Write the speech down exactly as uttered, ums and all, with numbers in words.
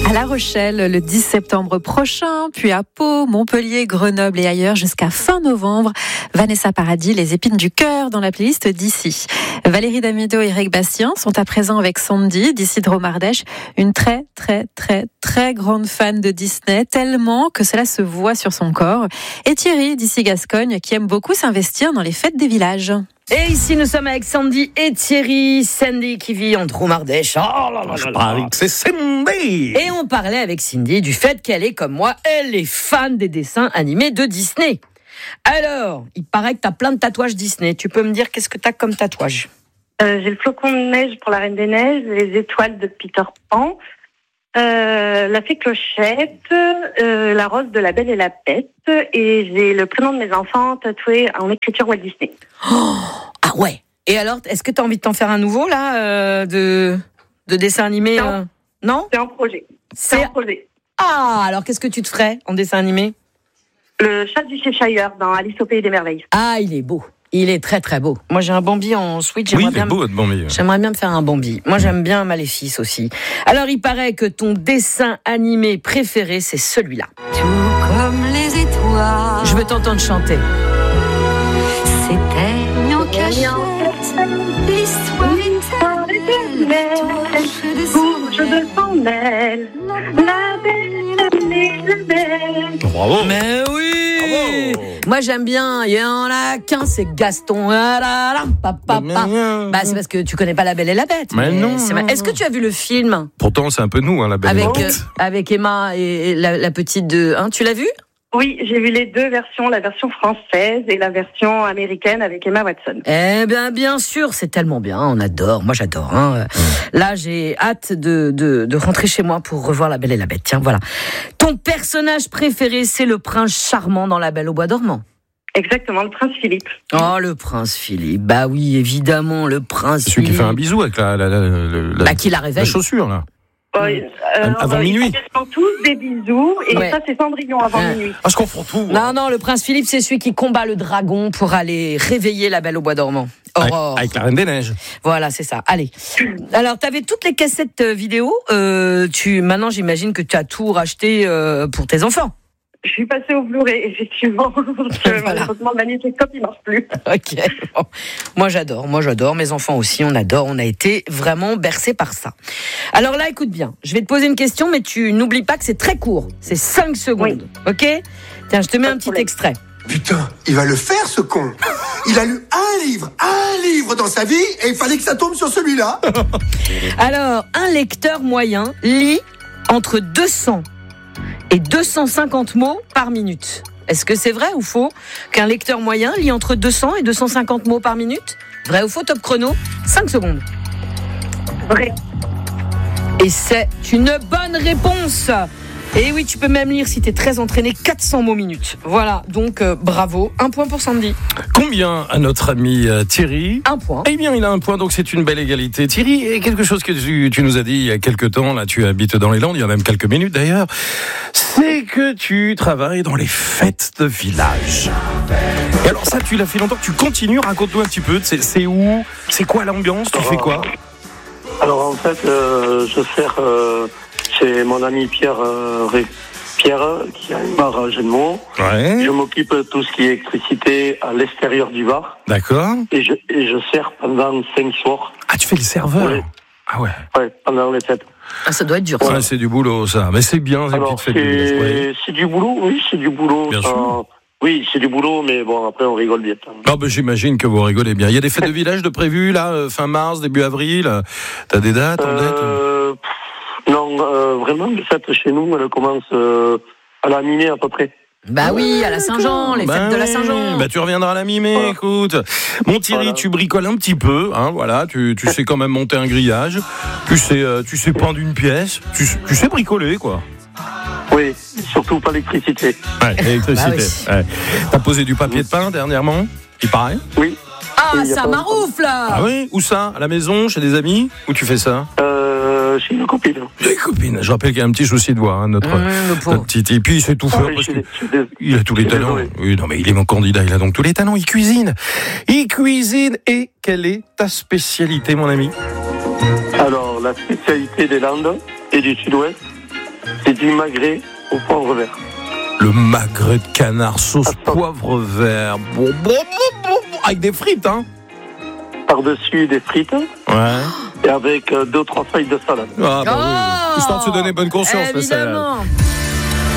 À La Rochelle le dix septembre prochain, puis à Pau, Montpellier, Grenoble et ailleurs jusqu'à fin novembre. Vanessa Paradis, les épines du cœur dans la playlist d'ici. Valérie Damido et Eric Bastien sont à présent avec Sandy, d'ici Dromardèche, une très très très très grande fan de Disney, tellement que cela se voit sur son corps. Et Thierry, d'ici Gascogne, qui aime beaucoup s'investir dans les fêtes des villages. Et ici, nous sommes avec Sandy et Thierry. Sandy qui vit en Dromardèche. Oh là là là là. C'est Sandy. Et on parlait avec Cindy du fait qu'elle est, comme moi, elle est fan des dessins animés de Disney. Alors, il paraît que tu as plein de tatouages Disney. Tu peux me dire qu'est-ce que tu as comme tatouage ? euh, J'ai le flocon de neige pour la Reine des Neiges, les étoiles de Peter Pan, euh, la fée Clochette, euh, la rose de la Belle et la Bête, et j'ai le prénom de mes enfants tatoué en écriture Walt Disney. Oh, ah ouais. Et alors, est-ce que tu as envie de t'en faire un nouveau, là, euh, de, de dessin animé Non. euh... Non ? C'est en projet. C'est, C'est en projet. Ah, alors qu'est-ce que tu te ferais en dessin animé ? Le chat du Cheshire dans Alice au Pays des Merveilles. Ah, il est beau. Il est très très beau. Moi j'ai un Bambi en Switch. Oui, J'aimerais il bien est beau, votre Bambi. J'aimerais bien me faire un Bambi. Moi j'aime bien Maléfice aussi. Alors il paraît que ton dessin animé préféré c'est celui-là. Tout comme les étoiles. Je veux t'entendre chanter. S'éteignent en cachette. L'histoire éternelle. Bouge de son aile. La belle, la belle. Bravo. Mais oui. Bravo. Moi j'aime bien. Il y en a qu'un, c'est Gaston. Ah là là, pa, pa, pa. Bah c'est parce que tu connais pas La Belle et la Bête. Mais non, c'est non, ma- Est-ce que tu as vu le film Pourtant, c'est un peu nous, hein, la belle avec et la euh, bête. avec Emma et la, la petite de. Hein, tu l'as vu? Oui, j'ai vu les deux versions, la version française et la version américaine avec Emma Watson. Eh bien, bien sûr, c'est tellement bien, on adore, moi j'adore. Hein. Là, j'ai hâte de, de, de rentrer chez moi pour revoir La Belle et la Bête. Tiens, voilà. Ton personnage préféré, c'est le prince charmant dans La Belle au bois dormant. Exactement, le prince Philippe. Oh, le prince Philippe. Bah oui, évidemment, le prince C'est celui Philippe. qui fait un bisou avec la, la, la, la, Bah, qui la réveille. la chaussure, là. Ouais, euh, Avant euh, minuit. Ils font tous des bisous et Ouais. ça c'est Cendrillon avant Ouais. minuit. Ah, je confonds tout. Non, non, le prince Philippe, c'est celui qui combat le dragon pour aller réveiller La Belle au bois dormant. Avec, Aurore. avec la Reine des Neiges. Voilà, c'est ça. Allez. Alors, tu avais toutes les cassettes euh, vidéo. Euh, tu, maintenant, j'imagine que tu as tout racheté euh, pour tes enfants. Je suis passée au Blu-ray, effectivement. Parce que Voilà. malheureusement, le magnétoscope, il marche plus. Ok. Bon. Moi, j'adore. Moi, j'adore. Mes enfants aussi, on adore. On a été vraiment bercés par ça. Alors là, écoute bien. Je vais te poser une question, mais tu n'oublies pas que c'est très court. C'est cinq secondes. Ok ? Tiens, je te mets Pas un de petit problème. extrait. Putain, il va le faire ce con. Il a lu un livre, un livre dans sa vie et il fallait que ça tombe sur celui-là. Alors, un lecteur moyen lit entre deux cents et deux cent cinquante mots par minute. Est-ce que c'est vrai ou faux qu'un lecteur moyen lit entre deux cents et deux cent cinquante mots par minute ? Vrai ou faux, top chrono, cinq secondes. Vrai. Et c'est une bonne réponse. Et oui, tu peux même lire si t'es très entraîné, quatre cents mots minute. Voilà, donc euh, bravo, un point pour Sandy. Combien à notre ami euh, Thierry ? Un point. Eh bien, il a un point, donc c'est une belle égalité. Thierry, et quelque chose que tu, tu nous as dit il y a quelques temps, là, tu habites dans les Landes, il y a même quelques minutes d'ailleurs, c'est que tu travailles dans les fêtes de village. Et alors ça, tu l'as fait longtemps, tu continues, raconte-nous un petit peu, c'est, c'est où ? C'est quoi l'ambiance ? Tu fais quoi ? Alors en fait, euh, je sers euh, chez mon ami Pierre, euh, Ré- Pierre qui a un bar à Genmont. Ouais, Je m'occupe de tout ce qui est électricité à l'extérieur du bar d'accord. et je, et je sers pendant cinq soirs, Ah, tu fais le serveur ? Oui. Ah ouais. ouais, pendant les fêtes. Ah, ça doit être dur. Ouais, Ça. c'est du boulot ça, mais c'est bien, ces Alors petites fêtes de village. c'est, Ouais. c'est du boulot, oui, c'est du boulot. Bien ça- sûr. Oui, c'est du boulot, mais bon, après on rigole bien. Ah ben, j'imagine que vous rigolez bien. Il y a des fêtes de village de prévues là, euh, fin mars, début avril. euh, T'as des dates en tête ? Euh, pff, non, euh, vraiment, les fêtes chez nous, elles commencent euh, à la mi-mai à peu près. Bah oui, à la Saint-Jean, les Bah fêtes de la oui, Saint-Jean. Bah tu reviendras à la mi-mai, Voilà. écoute. Mon Thierry, Voilà. tu bricoles un petit peu, hein, voilà. Tu, tu sais quand même monter un grillage. Tu sais, euh, tu sais peindre une pièce. Tu, tu sais bricoler, quoi. Oui, surtout pas l'électricité. Ouais, l'électricité. Bah Ouais. T'as posé du papier de peint dernièrement, il paraît. Oui. Ah, Il y a ça pas maroufle là. Ah oui, où ça ? À la maison, chez des amis ? Où tu fais ça ? Euh, chez une copine. Des copines. Je rappelle qu'il y a un petit souci de voix, hein, notre, Mmh, le pauvre. notre petit. Et puis il sait tout faire Oui, parce je que suis- je suis dés- il a tous les je suis talents. désolé. Oui, non, mais il est mon candidat. Il a donc tous les talents. Il cuisine. Il cuisine. Et quelle est ta spécialité, mon ami ? Alors, la spécialité des Landes et du Sud-Ouest, C'est du magret au poivre vert. Le magret de canard sauce poivre vert. Bon, bon, bon, bon, bon. Avec des frites, hein. Par-dessus des frites. Ouais. Et avec euh, deux ou trois feuilles de salade. Ah, bah Oh oui. Histoire de se donner bonne conscience, le salade. Évidemment.